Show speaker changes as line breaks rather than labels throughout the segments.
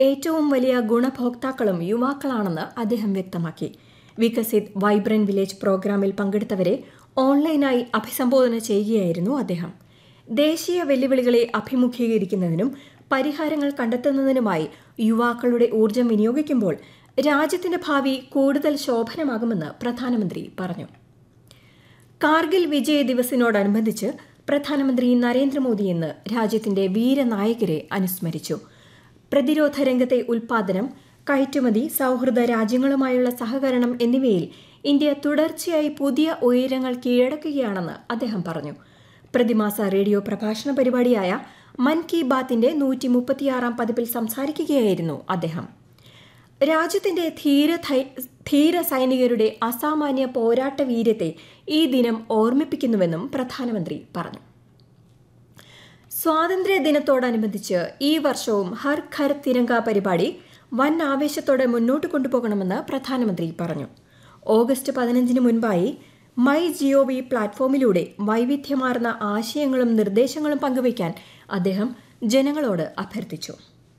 ഏറ്റവും വലിയ ഗുണഭോക്താക്കളും യുവാക്കളാണെന്ന് അദ്ദേഹം വ്യക്തമാക്കി. വികസിത് വൈബ്രന്റ് വില്ലേജ് പ്രോഗ്രാമിൽ പങ്കെടുത്തവരെ ഓൺലൈനായി അഭിസംബോധന ചെയ്യുകയായിരുന്നു അദ്ദേഹം. ദേശീയ വെല്ലുവിളികളെ അഭിമുഖീകരിക്കുന്നതിനും പരിഹാരങ്ങൾ കണ്ടെത്തുന്നതിനുമായി യുവാക്കളുടെ ഊർജ്ജം വിനിയോഗിക്കുമ്പോൾ രാജ്യത്തിന്റെ ഭാവി കൂടുതൽ ശോഭനമാകുമെന്ന് പ്രധാനമന്ത്രി പറഞ്ഞു. കാർഗിൽ വിജയ് ദിവസിനോടനുബന്ധിച്ച് പ്രധാനമന്ത്രി നരേന്ദ്രമോദി ഇന്ന് രാജ്യത്തിന്റെ വീരനായകരെ അനുസ്മരിച്ചു. പ്രതിരോധ രംഗത്തെ ഉൽപാദനം, കയറ്റുമതി, സൌഹൃദ രാജ്യങ്ങളുമായുള്ള സഹകരണം എന്നിവയിൽ ഇന്ത്യ തുടർച്ചയായി പുതിയ ഉയരങ്ങൾ കീഴടക്കുകയാണെന്ന് അദ്ദേഹം പറഞ്ഞു. പ്രതിമാസ റേഡിയോ പ്രഭാഷണ പരിപാടിയായ മൻ കി ബാത്തിന്റെ 136 പതിപ്പിൽ സംസാരിക്കുകയായിരുന്നു അദ്ദേഹം. രാജ്യത്തിന്റെ ധീര സൈനികരുടെ അസാമാന്യ പോരാട്ട വീര്യത്തെ ഈ ദിനം ഓർമ്മിപ്പിക്കുന്നുവെന്നും പ്രധാനമന്ത്രി പറഞ്ഞു. സ്വാതന്ത്ര്യ ദിനത്തോടനുബന്ധിച്ച് ഈ വർഷവും ഹർ ഘർ തിരങ്ക പരിപാടി വൻ ആവേശത്തോടെ മുന്നോട്ട് കൊണ്ടുപോകണമെന്ന് പ്രധാനമന്ത്രി പറഞ്ഞു. ഓഗസ്റ്റ് 15 മുൻപായി മൈ ജിഒവി പ്ലാറ്റ്ഫോമിലൂടെ വൈവിധ്യമാർന്ന ആശയങ്ങളും നിർദ്ദേശങ്ങളും പങ്കുവയ്ക്കാൻ അദ്ദേഹം ജനങ്ങളോട് അഭ്യർത്ഥിച്ചു.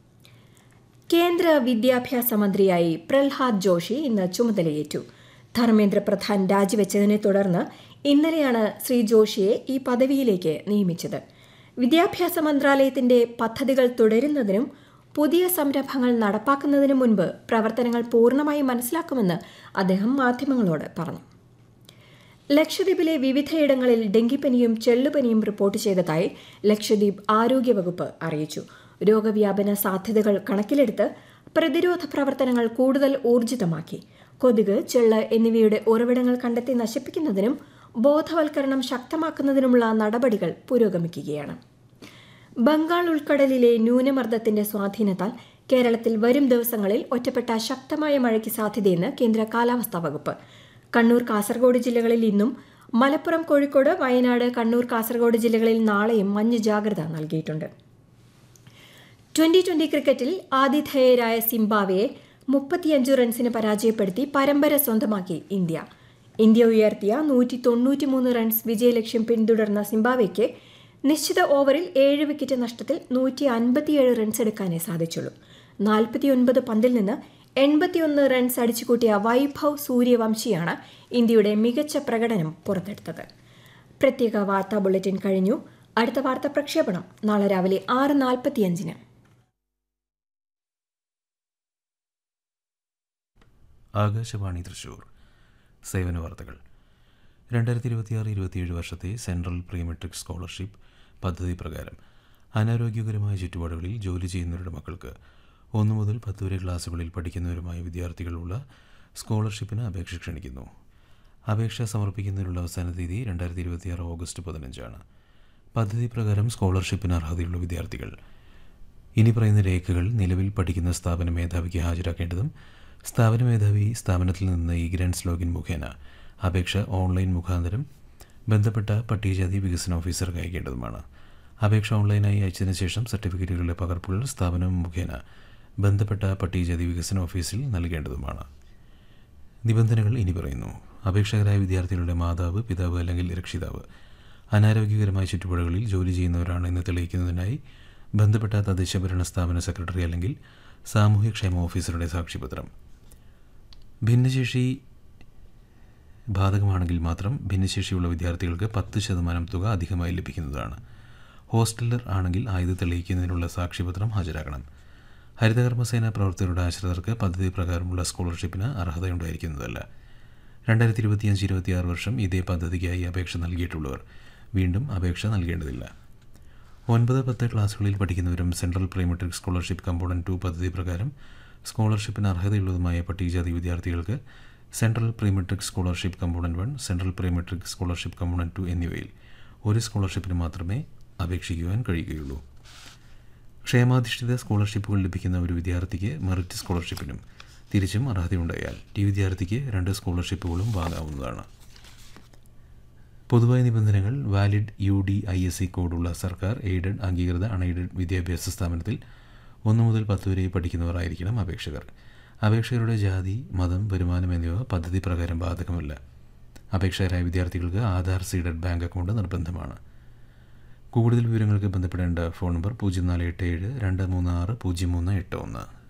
കേന്ദ്ര വിദ്യാഭ്യാസ മന്ത്രിയായി പ്രഹ്ലാദ് ജോഷി ഇന്ന് ചുമതലയേറ്റു. ധർമ്മേന്ദ്ര പ്രധാൻ രാജിവെച്ചതിനെ തുടർന്ന് ഇന്നലെയാണ് ശ്രീ ജോഷിയെ ഈ പദവിയിലേക്ക് നിയമിച്ചത്. വിദ്യാഭ്യാസ മന്ത്രാലയത്തിന്റെ പദ്ധതികൾ തുടരുന്നതിനും പുതിയ സംരംഭങ്ങൾ നടപ്പാക്കുന്നതിനു മുൻപ് പ്രവർത്തനങ്ങൾ പൂർണ്ണമായി മനസ്സിലാക്കുമെന്ന് അദ്ദേഹം മാധ്യമങ്ങളോട് പറഞ്ഞു. ലക്ഷദ്വീപിലെ വിവിധയിടങ്ങളിൽ ഡെങ്കിപ്പനിയും ചെള്ളുപനിയും റിപ്പോർട്ട് ചെയ്തതായി ലക്ഷദ്വീപ് ആരോഗ്യവകുപ്പ് അറിയിച്ചു. രോഗവ്യാപന സാധ്യതകൾ കണക്കിലെടുത്ത് പ്രതിരോധ പ്രവർത്തനങ്ങൾ കൂടുതൽ ഊർജിതമാക്കി. കൊതുക്, ചെള്ള് എന്നിവയുടെ ഉറവിടങ്ങൾ കണ്ടെത്തി നശിപ്പിക്കുന്നതിനും ബോധവൽക്കരണം ശക്തമാക്കുന്നതിനുമുള്ള നടപടികൾ പുരോഗമിക്കുകയാണ്. ബംഗാൾ ഉൾക്കടലിലെ ന്യൂനമർദ്ദത്തിന്റെ സ്വാധീനത്താൽ കേരളത്തിൽ വരും ദിവസങ്ങളിൽ ഒറ്റപ്പെട്ട ശക്തമായ മഴയ്ക്ക് സാധ്യതയെന്ന് കേന്ദ്ര കാലാവസ്ഥാ വകുപ്പ്. കണ്ണൂർ, കാസർഗോഡ് ജില്ലകളിൽ ഇന്നും, മലപ്പുറം, കോഴിക്കോട്, വയനാട്, കണ്ണൂർ, കാസർഗോഡ് ജില്ലകളിൽ നാളെയും മഞ്ഞ ജാഗ്രത നൽകിയിട്ടുണ്ട്. 2020 ക്രിക്കറ്റിൽ ആതിഥേയരായ സിംബാബ്വെയെ 35 റൺസിന് പരാജയപ്പെടുത്തി പരമ്പര സ്വന്തമാക്കി ഇന്ത്യ. ഇന്ത്യ ഉയർത്തിയ 193 റൺസ് വിജയലക്ഷ്യം പിന്തുടർന്ന സിംബാബ്വെയ്ക്ക് നിശ്ചിത ഓവറിൽ 7 വിക്കറ്റ് നഷ്ടത്തിൽ 157 റൺസ് എടുക്കാനേ സാധിച്ചുള്ളൂ. 49 പന്തിൽ നിന്ന് 81 റൺസ് അടിച്ചുകൂട്ടിയ വൈഭവ് സൂര്യവംശിയാണ് ഇന്ത്യയുടെ മികച്ച പ്രകടനം പുറത്തെടുത്തത്. പ്രത്യേക വാർത്താ ബുള്ളറ്റിൻ കഴിഞ്ഞു. അടുത്ത വാർത്താ പ്രക്ഷേപണം നാളെ രാവിലെ 6:45.
ആകാശവാണി തൃശൂർ. സേവന വാർത്തകൾ. 2026-27 വർഷത്തെ സെൻട്രൽ പ്രീ മെട്രിക് സ്കോളർഷിപ്പ് പദ്ധതി പ്രകാരം അനാരോഗ്യകരമായ ചുറ്റുപാടുകളിൽ ജോലി ചെയ്യുന്നവരുടെ മക്കൾക്ക് 1 മുതൽ 10 വരെ ക്ലാസുകളിൽ പഠിക്കുന്നവരുമായ വിദ്യാർത്ഥികളുള്ള സ്കോളർഷിപ്പിന് അപേക്ഷ ക്ഷണിക്കുന്നു. അപേക്ഷ സമർപ്പിക്കുന്നതിനുള്ള അവസാന തീയതി 2026 ഓഗസ്റ്റ് 15. പദ്ധതി പ്രകാരം സ്കോളർഷിപ്പിന് അർഹതയുള്ള വിദ്യാർത്ഥികൾ ഇനി പറയുന്ന രേഖകൾ നിലവിൽ പഠിക്കുന്ന സ്ഥാപന മേധാവിക്ക് ഹാജരാക്കേണ്ടതും സ്ഥാപന മേധാവി സ്ഥാപനത്തിൽ നിന്ന് ഇഗ്രാൻസ് ലോഗിൻ മുഖേന അപേക്ഷ ഓൺലൈൻ മുഖാന്തരം ബന്ധപ്പെട്ട പട്ടികജാതി വികസന ഓഫീസർക്ക് അയക്കേണ്ടതുമാണ്. അപേക്ഷ ഓൺലൈനായി അയച്ചതിന് ശേഷം സർട്ടിഫിക്കറ്റുകളുടെ പകർപ്പുകൾ സ്ഥാപനം മുഖേന ബന്ധപ്പെട്ട പട്ടികജാതി വികസന ഓഫീസിൽ നൽകേണ്ടതുമാണ്. നിബന്ധനകൾ ഇനി പറയുന്നു. അപേക്ഷകരായ വിദ്യാർത്ഥികളുടെ മാതാവ്, പിതാവ് അല്ലെങ്കിൽ രക്ഷിതാവ് അനാരോഗ്യകരമായ ചുറ്റുപാടുകളിൽ ജോലി ചെയ്യുന്നവരാണ് എന്ന് തെളിയിക്കുന്നതിനായി ബന്ധപ്പെട്ട തദ്ദേശഭരണ സ്ഥാപന സെക്രട്ടറി അല്ലെങ്കിൽ സാമൂഹ്യക്ഷേമ ഓഫീസറുടെ സാക്ഷ്യപത്രം. ഭിന്നശേഷി ബാധകമാണെങ്കിൽ മാത്രം ഭിന്നശേഷിയുള്ള വിദ്യാർത്ഥികൾക്ക് 10% തുക അധികമായി ലഭിക്കുന്നതാണ്. ഹോസ്റ്റലർ ആണെങ്കിൽ ആയത് തെളിയിക്കുന്നതിനുള്ള സാക്ഷ്യപത്രം ഹാജരാക്കണം. ഹരിതകർമ്മസേന പ്രവർത്തകരുടെ ആശ്രിതർക്ക് പദ്ധതി പ്രകാരമുള്ള സ്കോളർഷിപ്പിന് അർഹതയുണ്ടായിരിക്കുന്നതല്ല. 2025-26 വർഷം ഇതേ പദ്ധതിക്കായി അപേക്ഷ നൽകിയിട്ടുള്ളവർ വീണ്ടും അപേക്ഷ നൽകേണ്ടതില്ല. 9-10 ക്ലാസുകളിൽ പഠിക്കുന്നവരും central pre metric scholarship component 2 പദ്ധതി പ്രകാരം സ്കോളർഷിപ്പിന് അർഹതയുള്ളതുമായ പട്ടികജാതി വിദ്യാർത്ഥികൾക്ക് central pre metric scholarship component 1, central pre metric scholarship component 2 എന്നിവയിൽ ഒരു സ്കോളർഷിപ്പിന് മാത്രമേ അപേക്ഷിക്കുവാൻ കഴിയുകയുള്ളൂ. ക്ഷേമാധിഷ്ഠിത സ്കോളർഷിപ്പുകൾ ലഭിക്കുന്ന ഒരു വിദ്യാർത്ഥിക്ക് മെറിറ്റ് സ്കോളർഷിപ്പിനും തിരിച്ചും അർഹതയുണ്ടായാൽ ഈ വിദ്യാർത്ഥിക്ക് 2 സ്കോളർഷിപ്പുകളും വാങ്ങാവുന്നതാണ്. പൊതുവായ നിബന്ധനകൾ: വാലിഡ് UDISC കോഡുള്ള സർക്കാർ, എയ്ഡഡ്, അംഗീകൃത, അൺഎയ്ഡഡ് വിദ്യാഭ്യാസ സ്ഥാപനത്തിൽ 1 മുതൽ 10 വരെ പഠിക്കുന്നവരായിരിക്കണം അപേക്ഷകർ. അപേക്ഷകരുടെ ജാതി, മതം, വരുമാനം എന്നിവ പദ്ധതി പ്രകാരം ബാധകമല്ല. അപേക്ഷകരായ വിദ്യാർത്ഥികൾക്ക് ആധാർ സീഡഡ് ബാങ്ക് അക്കൗണ്ട് നിർബന്ധമാണ്. കൂടുതൽ വിവരങ്ങൾക്ക് ബന്ധപ്പെടേണ്ട ഫോൺ നമ്പർ 0487 236 0381.